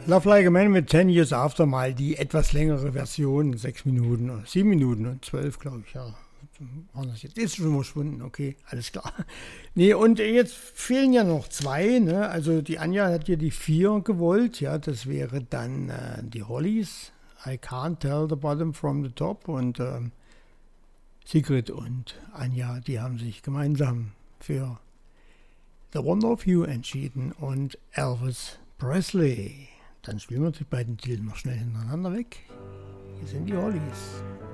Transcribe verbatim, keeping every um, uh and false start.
Love Like a Man mit Ten Years After, mal die etwas längere Version, sechs Minuten, sieben Minuten und zwölf, glaube ich, ja. Jetzt ist schon verschwunden, okay, alles klar. Nee, und jetzt fehlen ja noch zwei, ne? Also die Anja hat ja die vier gewollt, ja, das wäre dann äh, die Hollies, I Can't Tell the Bottom from the Top, und ähm, Sigrid und Anja, die haben sich gemeinsam für The Wonder of You entschieden und Elvis Presley. Dann spielen wir die beiden Titel noch schnell hintereinander weg. Hier sind die Hollies.